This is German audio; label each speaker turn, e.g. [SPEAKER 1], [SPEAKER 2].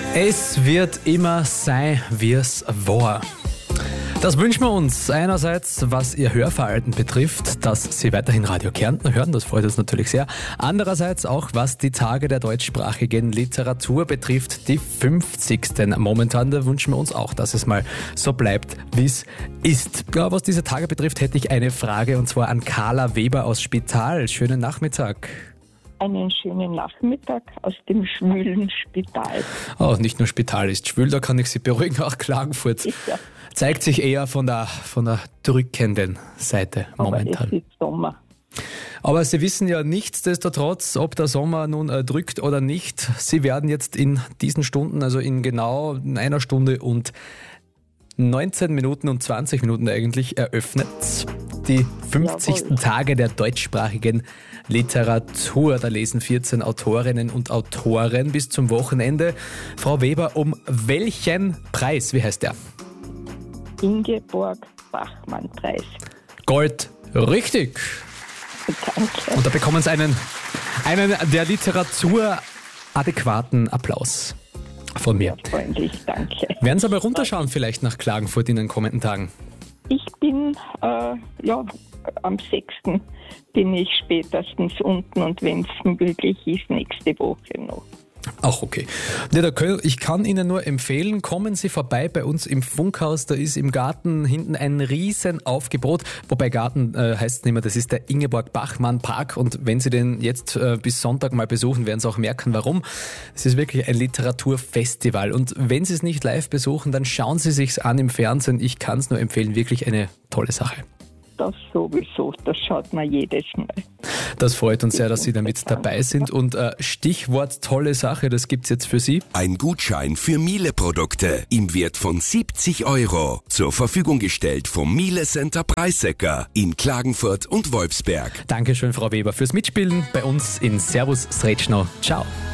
[SPEAKER 1] Es wird immer sein, wie es war. Das wünschen wir uns einerseits, was Ihr Hörverhalten betrifft, dass Sie weiterhin Radio Kärnten hören, das freut uns natürlich sehr. Andererseits auch, was die Tage der deutschsprachigen Literatur betrifft, die 50. Momentan, da wünschen wir uns auch, dass es mal so bleibt, wie es ist. Ja, was diese Tage betrifft, hätte ich eine Frage, und zwar an Carla Weber aus Spital. Schönen Nachmittag.
[SPEAKER 2] Einen schönen Nachmittag aus dem schwülen Spital.
[SPEAKER 1] Oh, nicht nur Spital ist schwül, da kann ich Sie beruhigen, auch Klagenfurt
[SPEAKER 2] Sicher.
[SPEAKER 1] zeigt sich eher von der drückenden Seite momentan.
[SPEAKER 2] Aber es ist Sommer.
[SPEAKER 1] Aber Sie wissen ja nichtsdestotrotz, ob der Sommer nun drückt oder nicht. Sie werden jetzt in diesen Stunden, also in genau einer Stunde und 19 Minuten und 20 Minuten eigentlich eröffnet. Die 50.
[SPEAKER 2] Jawohl.
[SPEAKER 1] Tage der deutschsprachigen Literatur. Da lesen 14 Autorinnen und Autoren bis zum Wochenende. Frau Weber, um welchen Preis? Wie heißt der?
[SPEAKER 2] Ingeborg Bachmann-Preis.
[SPEAKER 1] Gold. Richtig.
[SPEAKER 2] Danke.
[SPEAKER 1] Und da bekommen Sie einen der Literatur adäquaten Applaus von mir.
[SPEAKER 2] Freundlich, danke.
[SPEAKER 1] Werden Sie aber runterschauen vielleicht nach Klagenfurt in den kommenden Tagen?
[SPEAKER 2] Ich bin, am 6. bin ich spätestens unten und wenn es möglich ist, nächste Woche noch.
[SPEAKER 1] Auch okay. Ja, ich kann Ihnen nur empfehlen, kommen Sie vorbei bei uns im Funkhaus. Da ist im Garten hinten ein Riesenaufgebot. Wobei Garten heißt es nicht mehr, das ist der Ingeborg-Bachmann-Park. Und wenn Sie den jetzt bis Sonntag mal besuchen, werden Sie auch merken, warum. Es ist wirklich ein Literaturfestival. Und wenn Sie es nicht live besuchen, dann schauen Sie sich's an im Fernsehen. Ich kann es nur empfehlen, wirklich eine tolle Sache.
[SPEAKER 2] Das sowieso, das schaut man jedes Mal.
[SPEAKER 1] Das freut uns sehr, dass Sie damit dabei sind. Und Stichwort tolle Sache, das gibt's jetzt für Sie.
[SPEAKER 3] Ein Gutschein für Miele-Produkte im Wert von 70 € zur Verfügung gestellt vom Miele Center Preissecker in Klagenfurt und Wolfsberg.
[SPEAKER 1] Dankeschön, Frau Weber, fürs Mitspielen bei uns in Servus Sretschno. Ciao.